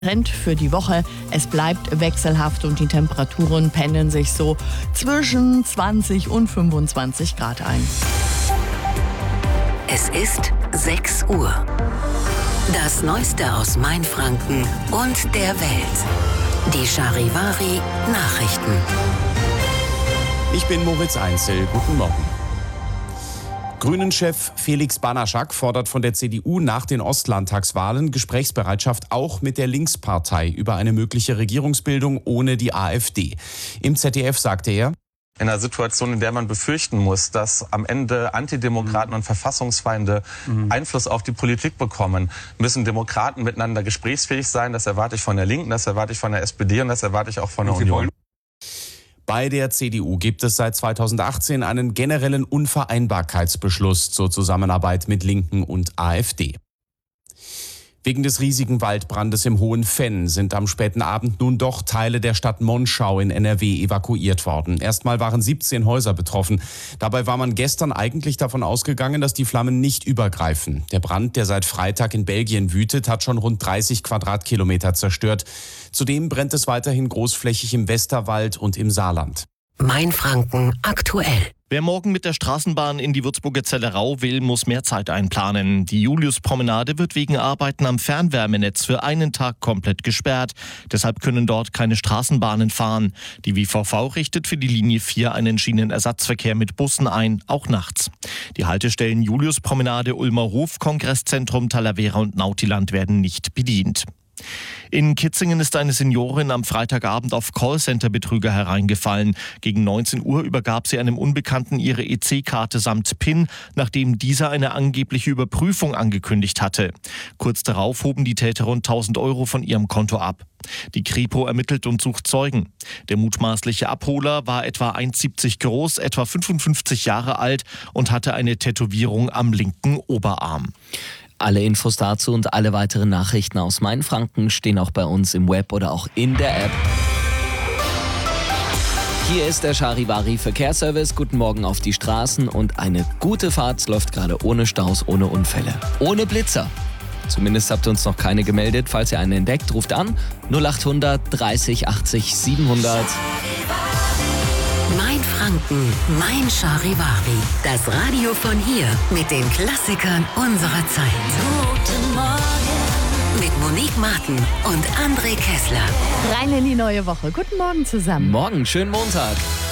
Trend für die Woche. Es bleibt wechselhaft und die Temperaturen pendeln sich so zwischen 20 und 25 Grad ein. Es ist 6 Uhr. Das Neueste aus Mainfranken und der Welt. Die Charivari Nachrichten. Ich bin Moritz Einzel. Guten Morgen. Grünen-Chef Felix Banaschak fordert von der CDU nach den Ostlandtagswahlen Gesprächsbereitschaft auch mit der Linkspartei über eine mögliche Regierungsbildung ohne die AfD. Im ZDF sagte er: In einer Situation, in der man befürchten muss, dass am Ende Antidemokraten und Verfassungsfeinde Einfluss auf die Politik bekommen, müssen Demokraten miteinander gesprächsfähig sein. Das erwarte ich von der Linken, das erwarte ich von der SPD und das erwarte ich auch von der Union. Bei der CDU gibt es seit 2018 einen generellen Unvereinbarkeitsbeschluss zur Zusammenarbeit mit Linken und AfD. Wegen des riesigen Waldbrandes im Hohen Venn sind am späten Abend nun doch Teile der Stadt Monschau in NRW evakuiert worden. Erstmal waren 17 Häuser betroffen. Dabei war man gestern eigentlich davon ausgegangen, dass die Flammen nicht übergreifen. Der Brand, der seit Freitag in Belgien wütet, hat schon rund 30 Quadratkilometer zerstört. Zudem brennt es weiterhin großflächig im Westerwald und im Saarland. Mainfranken aktuell. Wer morgen mit der Straßenbahn in die Würzburger Zellerau will, muss mehr Zeit einplanen. Die Juliuspromenade wird wegen Arbeiten am Fernwärmenetz für einen Tag komplett gesperrt. Deshalb können dort keine Straßenbahnen fahren. Die WVV richtet für die Linie 4 einen Schienenersatzverkehr mit Bussen ein, auch nachts. Die Haltestellen Juliuspromenade, Ulmer Hof, Kongresszentrum, Talavera und Nautiland werden nicht bedient. In Kitzingen ist eine Seniorin am Freitagabend auf Callcenter-Betrüger hereingefallen. Gegen 19 Uhr übergab sie einem Unbekannten ihre EC-Karte samt PIN, nachdem dieser eine angebliche Überprüfung angekündigt hatte. Kurz darauf hoben die Täter rund 1.000 Euro von ihrem Konto ab. Die Kripo ermittelt und sucht Zeugen. Der mutmaßliche Abholer war etwa 1,70 groß, etwa 55 Jahre alt und hatte eine Tätowierung am linken Oberarm. Alle Infos dazu und alle weiteren Nachrichten aus Mainfranken stehen auch bei uns im Web oder auch in der App. Hier ist der Charivari Verkehrsservice. Guten Morgen auf die Straßen und eine gute Fahrt läuft gerade ohne Staus, ohne Unfälle, ohne Blitzer. Zumindest habt ihr uns noch keine gemeldet. Falls ihr einen entdeckt, ruft an 0800 30 80 700. Mainfranken, mein Charivari. Das Radio von hier mit den Klassikern unserer Zeit. Guten Morgen. Mit Monique Martin und André Kessler. Rein in die neue Woche. Guten Morgen zusammen. Morgen, schönen Montag.